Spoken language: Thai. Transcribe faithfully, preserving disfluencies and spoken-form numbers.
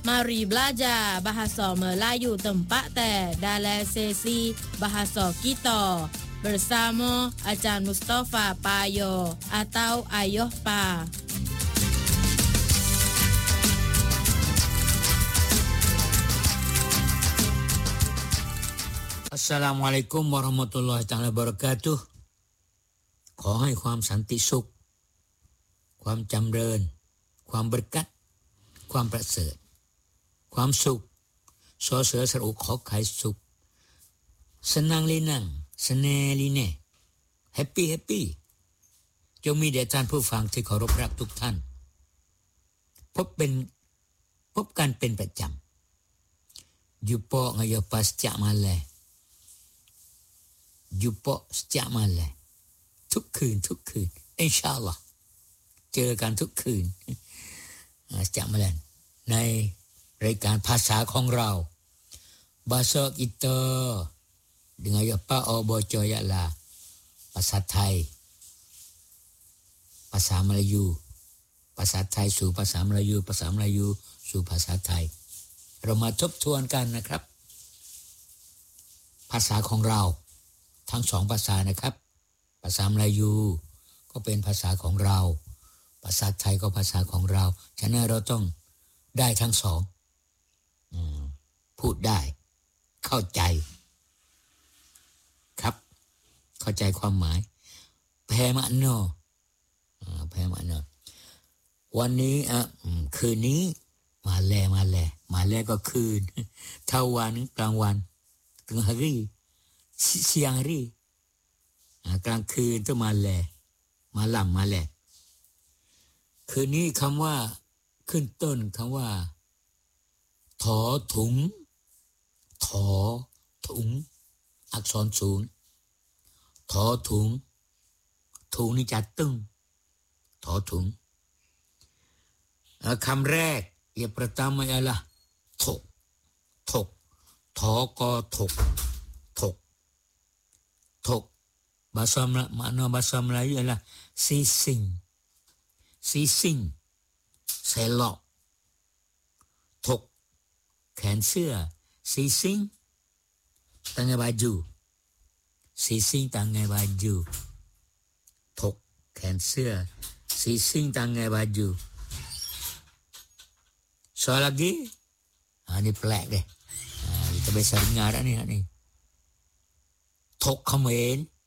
Mari belajar bahasa Melayu tempat teh dalam sesi bahasa kita bersama Ajar Mustafa Payo atau Ayuh Pa. Assalamualaikum warahmatullahi taala wabarakatuh ขอให้ความสันติสุขความจำเริญความบริกัดความประเสริฐความสุขสอเสือสระอุขอไข่สุขสนังลีนังสเนลีเน่แฮปปี้แฮปปี้จงมีแด่ท่านผู้ฟังที่เคารพรักทุกท่านพบเป็นพบกันเป็นประจำอยู่ปอกงายปัสจะมาเลยอยู่ปอกจะมาเลยทุกคืนทุกคืนอินชาอัลลอฮ์เจอกันทุกคืนจะมาเลยในรายการภาษาของเราbahasa kita dengan apa oboco ialahภาษาไทยภาษามลายูภาษาไทยสู่ภาษามลายูภาษามลายูสู่ภาษาไทยเรามาทบทวนกันนะครับภาษาของเราทั้งสองภาษานะครับภาษามลายูก็เป็นภาษาของเราภาษาไทยก็ภาษาของเราฉะนั้นเราต้องได้ทั้งสองพูดได้เข้าใจครับเข้าใจความหมายแพร่มะโนแพร่มะโนวันนี้อ่ะคืนนี้มาแลมาแลมาแลก็คืนเท่าวันกลางวันกลางhari siang hariกลางคืนต้องมาแลมาหลับมาแลคืนนี้คำว่าขึ้นต้นคำว่าถอถุงถอถุงอักษรศูนย์ถอถุงถุงนี่จะตึงถอถุงคำแรกyang pertama ialah tok tok toko tok tok tok bahasa makna bahasa Melayu ialah sising sising selok tokแขนเสื้อซีซิงตั้งไงบาจูซีซิงตั้งไงบาจูถกแขนเสื้อซีซิงตั้งไงบาจู soal lagi ah ini pelik deh ah kita biasa dengar dah ni ni ถกเขมร